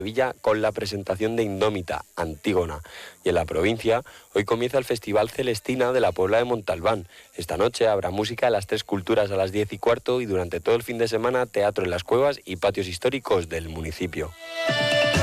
Sevilla con la presentación de Indómita, Antígona. Y en la provincia, hoy comienza el Festival Celestina de la Puebla de Montalbán. Esta noche habrá música de las Tres Culturas a las 10:15 y durante todo el fin de semana teatro en las cuevas y patios históricos del municipio.